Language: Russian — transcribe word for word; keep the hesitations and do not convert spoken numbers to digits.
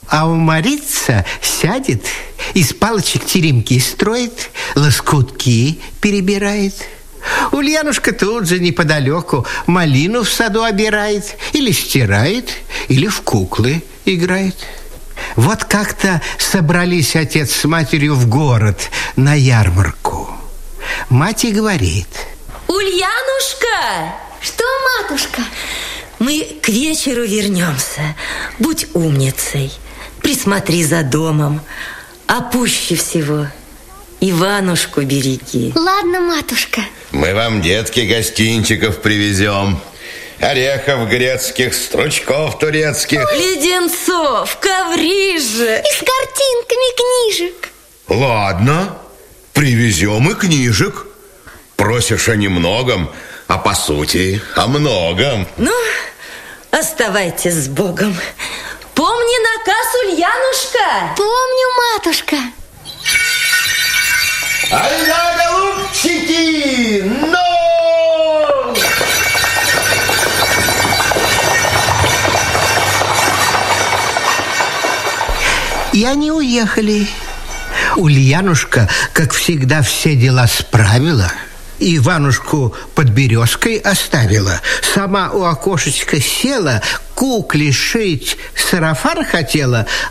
А умориться сядет, из палочек теремки строит, лоскутки перебирает. Ульянушка тут же неподалеку малину в саду обирает, или стирает, или в куклы играет. Вот как-то собрались отец с матерью в город на ярмарку. Мать и говорит: Ульянушка! Что, матушка? Мы к вечеру вернемся. Будь умницей, присмотри за домом, а пуще всего Иванушку береги. Ладно, матушка. Мы вам, детки, гостинчиков привезем. Орехов грецких, стручков турецких, леденцов, коврижек и с картинками книжек. Ладно, привезем и книжек. Просишь о немногом, а по сути о многом. Ну, оставайтесь с Богом. Помни наказ, Ульянушка. Помню, матушка. Ай-да, голубчики, но! И они уехали. Ульянушка, как всегда, все дела справила. Иванушку под березкой оставила. Сама у окошечка села, кукле шить сарафан хотела,